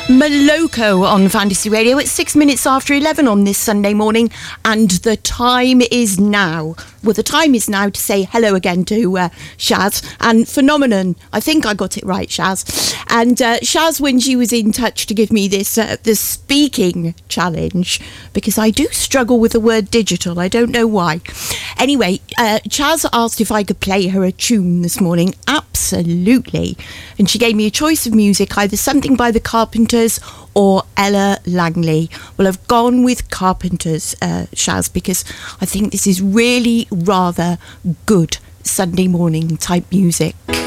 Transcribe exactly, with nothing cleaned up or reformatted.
Maloko on Fantasy Radio. It's six minutes after eleven on this Sunday morning, and the time is now. Well, the time is now to say hello again to uh, Shaz and Phenomenon. I think I got it right, Shaz. And uh, Shaz, when she was in touch to give me this uh, the speaking challenge, because I do struggle with the word digital. I don't know why. Anyway, uh, Chaz asked if I could play her a tune this morning. Absolutely. And she gave me a choice of music, either something by the Carpenters or Ella Langley. Well, I've gone with Carpenters, uh, Shaz, because I think this is really rather good Sunday morning type music.